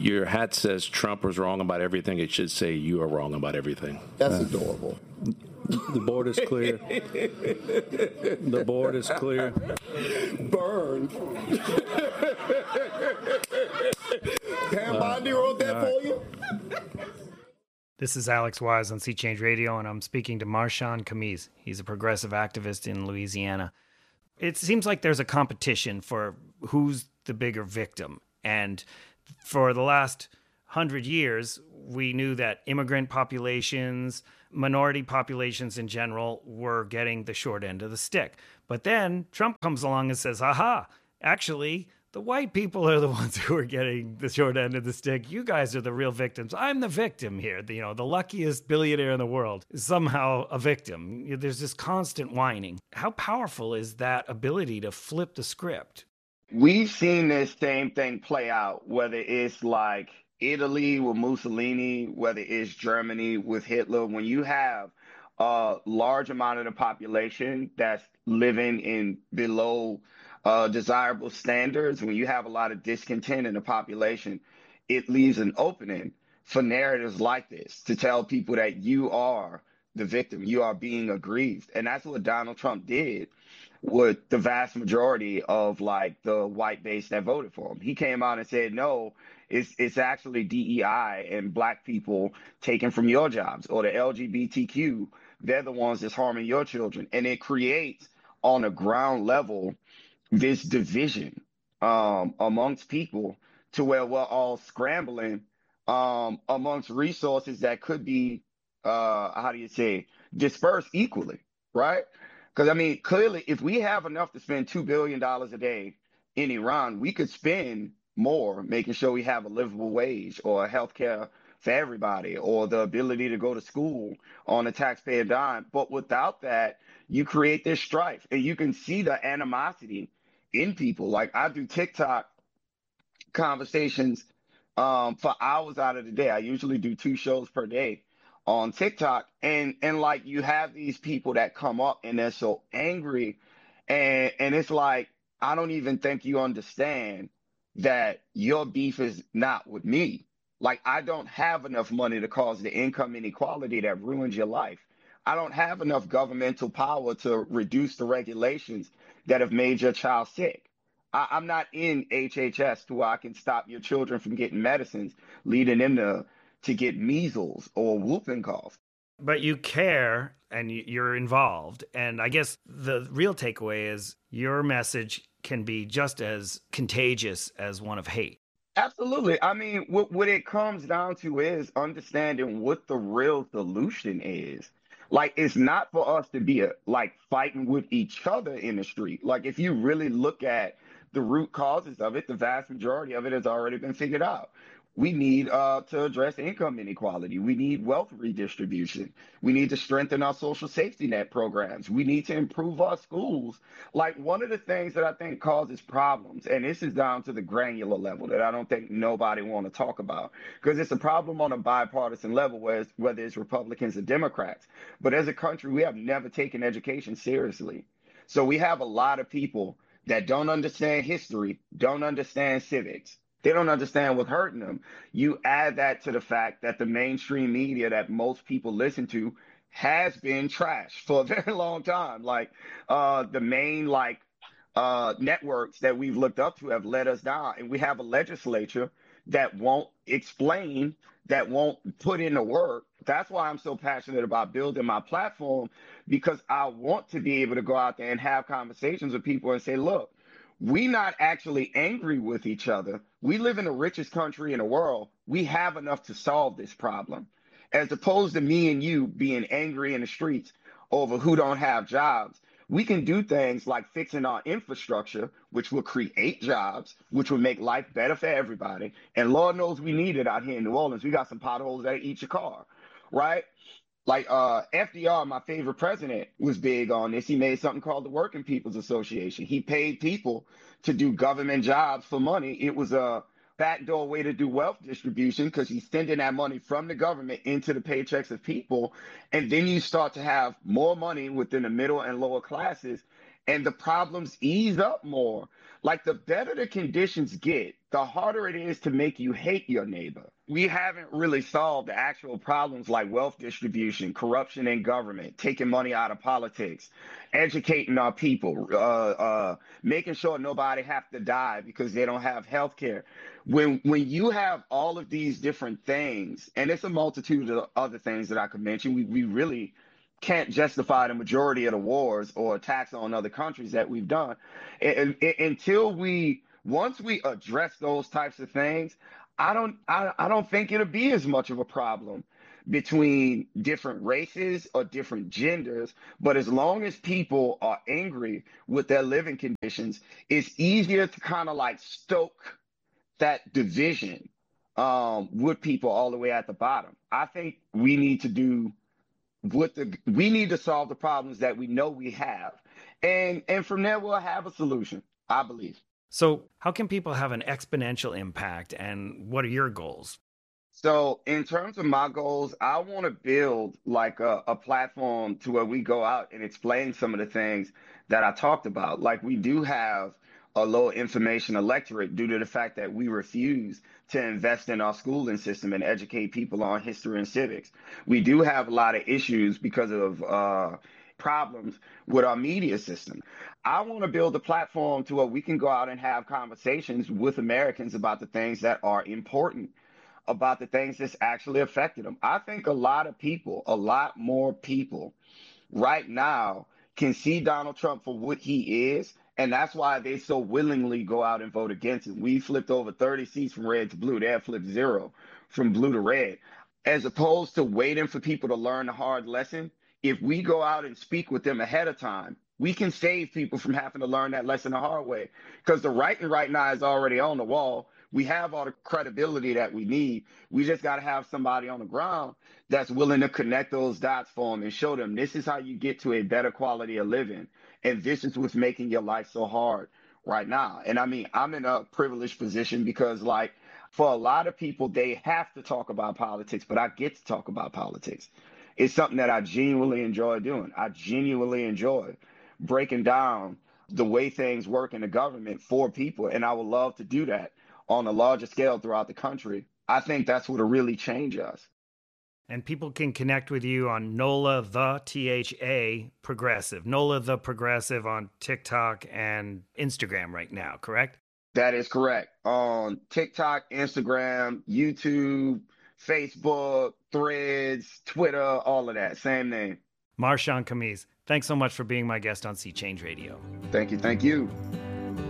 your hat says Trump was wrong about everything. It should say you are wrong about everything. That's adorable. The board is clear. The board is clear. Burned. Pam Bondi wrote that for you? This is Alex Wise on Sea Change Radio, and I'm speaking to Marshawn Khamis. He's a progressive activist in Louisiana. It seems like there's a competition for who's the bigger victim. And for the last 100 years, we knew that immigrant populations, minority populations in general, were getting the short end of the stick. But then Trump comes along and says, aha, actually, the white people are the ones who are getting the short end of the stick. You guys are the real victims. I'm the victim here. The luckiest billionaire in the world is somehow a victim. There's this constant whining. How powerful is that ability to flip the script? We've seen this same thing play out, whether it's like Italy with Mussolini, whether it's Germany with Hitler. When you have a large amount of the population that's living in below desirable standards, when you have a lot of discontent in the population, it leaves an opening for narratives like this to tell people that you are the victim, you are being aggrieved. And that's what Donald Trump did with the vast majority of like the white base that voted for him. He came out and said, no, it's actually DEI and black people taken from your jobs, or the LGBTQ, they're the ones that's harming your children. And it creates on a ground level this division amongst people to where we're all scrambling amongst resources that could be, dispersed equally, right? Because, I mean, clearly, if we have enough to spend $2 billion a day in Iran, we could spend more making sure we have a livable wage or health care for everybody, or the ability to go to school on a taxpayer dime. But without that, you create this strife, and you can see the animosity in people. Like, I do TikTok conversations for hours out of the day. I usually do 2 shows per day on TikTok, and like, you have these people that come up and they're so angry, and it's like, I don't even think you understand that your beef is not with me. Like, I don't have enough money to cause the income inequality that ruins your life. I don't have enough governmental power to reduce the regulations that have made your child sick. I'm not in HHS to where I can stop your children from getting medicines, leading them to get measles or whooping cough. But you care, and you're involved. And I guess the real takeaway is your message can be just as contagious as one of hate. Absolutely. I mean, what it comes down to is understanding what the real solution is. Like, it's not for us to be fighting with each other in the street. Like, if you really look at the root causes of it, the vast majority of it has already been figured out. We need to address income inequality. We need wealth redistribution. We need to strengthen our social safety net programs. We need to improve our schools. Like, one of the things that I think causes problems, and this is down to the granular level that I don't think nobody want to talk about, because it's a problem on a bipartisan level, whether it's Republicans or Democrats. But as a country, we have never taken education seriously. So we have a lot of people that don't understand history, don't understand civics. They don't understand what's hurting them. You add that to the fact that the mainstream media that most people listen to has been trashed for a very long time. Like, the main networks that we've looked up to have let us down. And we have a legislature that won't explain, that won't put in the work. That's why I'm so passionate about building my platform, because I want to be able to go out there and have conversations with people and say, look, we're not actually angry with each other. We live in the richest country in the world. We have enough to solve this problem, as opposed to me and you being angry in the streets over who don't have jobs. We can do things like fixing our infrastructure, which will create jobs, which will make life better for everybody. And Lord knows we need it out here in New Orleans. We got some potholes that eat your car, right? Like, FDR, my favorite president, was big on this. He made something called the Working People's Association. He paid people to do government jobs for money. It was a backdoor way to do wealth distribution, because he's sending that money from the government into the paychecks of people. And then you start to have more money within the middle and lower classes. and the problems ease up more. Like the better the conditions get, the harder it is to make you hate your neighbor. We haven't really solved the actual problems like wealth distribution, corruption in government, taking money out of politics, educating our people, making sure nobody have to die because they don't have health care. When you have all of these different things, and it's a multitude of other things that I could mention, we really can't justify the majority of the wars or attacks on other countries that we've done. Until once we address those types of things, I don't think it'll be as much of a problem between different races or different genders. But as long as people are angry with their living conditions, it's easier to kind of like stoke that division with people all the way at the bottom. I think we need to do we need to solve the problems that we know we have. And from there we'll have a solution, I believe. So how can people have an exponential impact, and what are your goals? So in terms of my goals, I want to build like a platform to where we go out and explain some of the things that I talked about. Like we do have a low information electorate due to the fact that we refuse to invest in our schooling system and educate people on history and civics. We do have a lot of issues because of problems with our media system. I want to build a platform to where we can go out and have conversations with Americans about the things that are important, about the things that's actually affected them. I think a lot more people right now can see Donald Trump for what he is. And that's why they so willingly go out and vote against him. We flipped over 30 seats from red to blue. They have flipped 0 from blue to red. As opposed to waiting for people to learn the hard lesson, if we go out and speak with them ahead of time, we can save people from having to learn that lesson the hard way. Because the writing right now is already on the wall. We have all the credibility that we need. We just got to have somebody on the ground that's willing to connect those dots for them and show them this is how you get to a better quality of living. And this is what's making your life so hard right now. And I mean, I'm in a privileged position because, like, for a lot of people, they have to talk about politics, but I get to talk about politics. It's something that I genuinely enjoy doing. I genuinely enjoy breaking down the way things work in the government for people. And I would love to do that on a larger scale throughout the country. I think that's what'll really change us. And people can connect with you on NOLA the THA Progressive, NOLA the Progressive on TikTok and Instagram right now, correct? That is correct. On TikTok, Instagram, YouTube, Facebook, Threads, Twitter, all of that. Same name. Marshawn Khamis, thanks so much for being my guest on Sea Change Radio. Thank you.